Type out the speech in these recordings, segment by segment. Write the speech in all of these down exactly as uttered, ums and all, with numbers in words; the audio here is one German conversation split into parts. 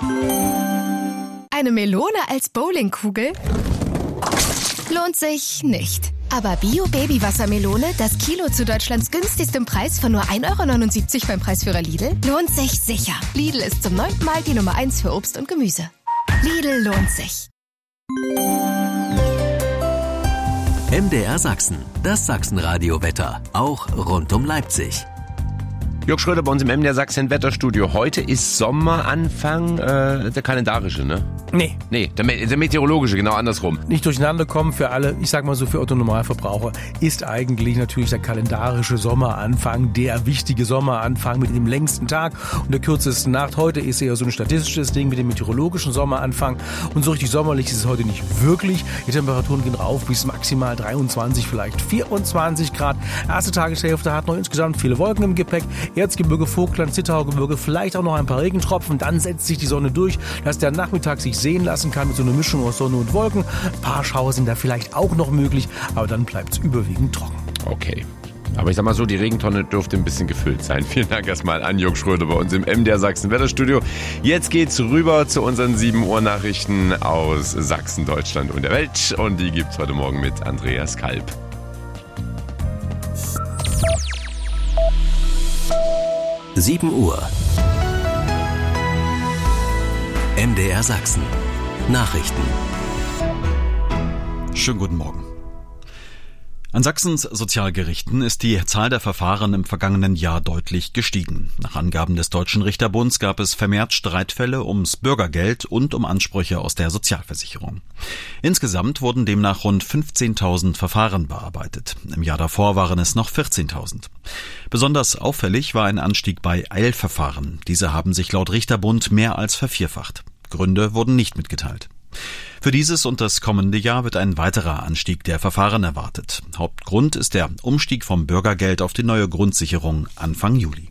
Eine Melone als Bowlingkugel? Lohnt sich nicht. Aber Bio-Baby-Wassermelone, das Kilo zu Deutschlands günstigstem Preis von nur ein Euro neunundsiebzig beim Preisführer Lidl, lohnt sich sicher. Lidl ist zum neunten Mal die Nummer eins für Obst und Gemüse. Lidl lohnt sich. M D R Sachsen, das Sachsenradio-Wetter, auch rund um Leipzig. Jörg Schröder bei uns im M D R Sachsen Wetterstudio. Heute ist Sommeranfang, äh, der kalendarische, ne? Nee. Nee, der, der meteorologische, genau andersrum. Nicht durcheinander kommen für alle, ich sag mal so für Otto-Normalverbraucher, ist eigentlich natürlich der kalendarische Sommeranfang, der wichtige Sommeranfang mit dem längsten Tag und der kürzesten Nacht. Heute ist eher so ein statistisches Ding mit dem meteorologischen Sommeranfang und so richtig sommerlich ist es heute nicht wirklich. Die Temperaturen gehen rauf bis maximal dreiundzwanzig, vielleicht vierundzwanzig Grad. Erste Tageshälfte hat noch insgesamt viele Wolken im Gepäck. Erzgebirge, Vogtland, Zittaugebirge, vielleicht auch noch ein paar Regentropfen. Dann setzt sich die Sonne durch, dass der Nachmittag sich sehen lassen kann mit so einer Mischung aus Sonne und Wolken. Ein paar Schauer sind da vielleicht auch noch möglich, aber dann bleibt es überwiegend trocken. Okay. Aber ich sag mal so, die Regentonne dürfte ein bisschen gefüllt sein. Vielen Dank erstmal an Jörg Schröder bei uns im M D R Sachsen Wetterstudio. Jetzt geht's rüber zu unseren sieben Uhr Nachrichten aus Sachsen, Deutschland und der Welt. Und die gibt's heute Morgen mit Andreas Kalb. sieben Uhr. M D R Sachsen. Nachrichten. Schönen guten Morgen. An Sachsens Sozialgerichten ist die Zahl der Verfahren im vergangenen Jahr deutlich gestiegen. Nach Angaben des Deutschen Richterbunds gab es vermehrt Streitfälle ums Bürgergeld und um Ansprüche aus der Sozialversicherung. Insgesamt wurden demnach rund fünfzehntausend Verfahren bearbeitet. Im Jahr davor waren es noch vierzehntausend. Besonders auffällig war ein Anstieg bei Eilverfahren. Diese haben sich laut Richterbund mehr als vervierfacht. Gründe wurden nicht mitgeteilt. Für dieses und das kommende Jahr wird ein weiterer Anstieg der Verfahren erwartet. Hauptgrund ist der Umstieg vom Bürgergeld auf die neue Grundsicherung Anfang Juli.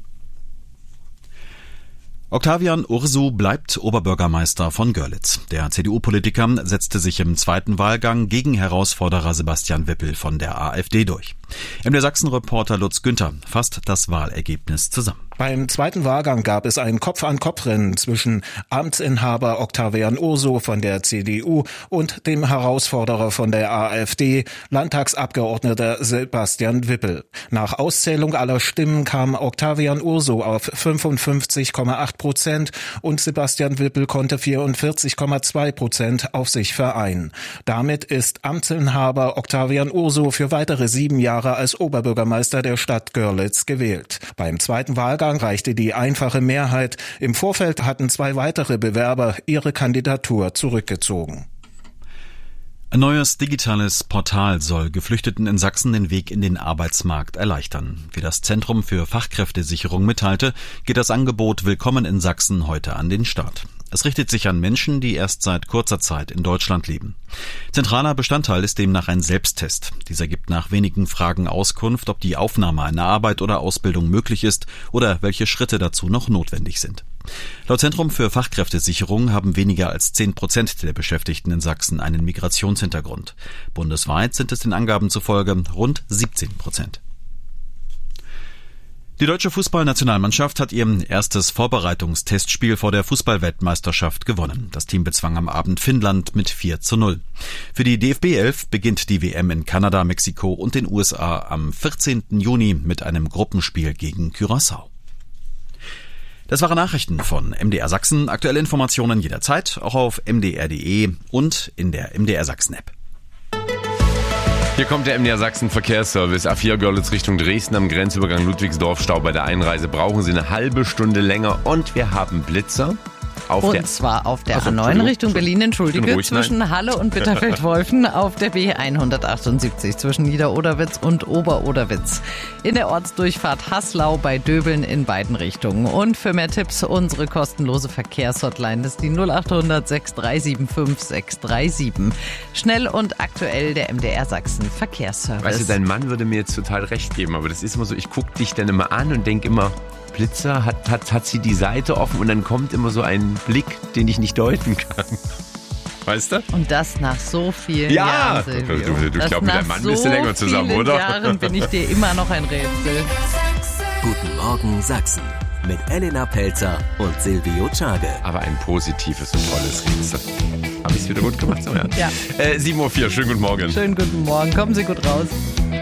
Octavian Ursu bleibt Oberbürgermeister von Görlitz. Der C D U-Politiker setzte sich im zweiten Wahlgang gegen Herausforderer Sebastian Wippel von der AfD durch. M D R Sachsen-Reporter Lutz Günther fasst das Wahlergebnis zusammen. Beim zweiten Wahlgang gab es ein Kopf-an-Kopf-Rennen zwischen Amtsinhaber Octavian Ursu von der C D U und dem Herausforderer von der AfD, Landtagsabgeordneter Sebastian Wippel. Nach Auszählung aller Stimmen kam Octavian Ursu auf fünfundfünfzig Komma acht Prozent und Sebastian Wippel konnte vierundvierzig Komma zwei Prozent auf sich vereinen. Damit ist Amtsinhaber Octavian Ursu für weitere sieben Jahre als Oberbürgermeister der Stadt Görlitz gewählt. Beim zweiten Wahlgang reichte die einfache Mehrheit. Im Vorfeld hatten zwei weitere Bewerber ihre Kandidatur zurückgezogen. Ein neues digitales Portal soll Geflüchteten in Sachsen den Weg in den Arbeitsmarkt erleichtern. Wie das Zentrum für Fachkräftesicherung mitteilte, geht das Angebot Willkommen in Sachsen heute an den Start. Es richtet sich an Menschen, die erst seit kurzer Zeit in Deutschland leben. Zentraler Bestandteil ist demnach ein Selbsttest. Dieser gibt nach wenigen Fragen Auskunft, ob die Aufnahme einer Arbeit oder Ausbildung möglich ist oder welche Schritte dazu noch notwendig sind. Laut Zentrum für Fachkräftesicherung haben weniger als zehn Prozent der Beschäftigten in Sachsen einen Migrationshintergrund. Bundesweit sind es den Angaben zufolge rund siebzehn Prozent. Die deutsche Fußballnationalmannschaft hat ihr erstes Vorbereitungstestspiel vor der Fußballweltmeisterschaft gewonnen. Das Team bezwang am Abend Finnland mit vier zu null. Für die D F B elf beginnt die W M in Kanada, Mexiko und den U S A am vierzehnten Juni mit einem Gruppenspiel gegen Curaçao. Das waren Nachrichten von M D R Sachsen. Aktuelle Informationen jederzeit, auch auf m d r punkt d e und in der M D R Sachsen App. Hier kommt der M D R Sachsen Verkehrsservice. A vier Görlitz Richtung Dresden am Grenzübergang Ludwigsdorf. Stau bei der Einreise. Brauchen Sie eine halbe Stunde länger. Und wir haben Blitzer. Auf und der, zwar auf der also, A neun Richtung Berlin, entschuldige, ruhig, zwischen nein. Halle und Bitterfeld-Wolfen, auf der B hundertachtundsiebzig zwischen Niederoderwitz und Oberoderwitz. In der Ortsdurchfahrt Haslau bei Döbeln in beiden Richtungen. Und für mehr Tipps unsere kostenlose Verkehrshotline, das ist die null achthundert sechs drei sieben fünf sechs drei sieben. Schnell und aktuell der M D R Sachsen Verkehrsservice. Weißt du, dein Mann würde mir jetzt total recht geben, aber das ist immer so, ich gucke dich dann immer an und denke immer, Blitzer, hat, hat, hat sie die Seite offen und dann kommt immer so ein Blick, den ich nicht deuten kann. Weißt du? Und das nach so vielen ja. Jahren, Silvio. Du, du, du Das glaubst, mit deinem Mann so bist du länger zusammen, vielen oder? Jahren bin ich dir immer noch ein Rätsel. Guten Morgen Sachsen. mit Elena Pelzer und Silvio Czage. Aber ein positives und tolles Rätsel. Habe ich es wieder gut gemacht? So, ja. Ja. Äh, sieben Uhr vier, schönen guten Morgen. Schönen guten Morgen, kommen Sie gut raus.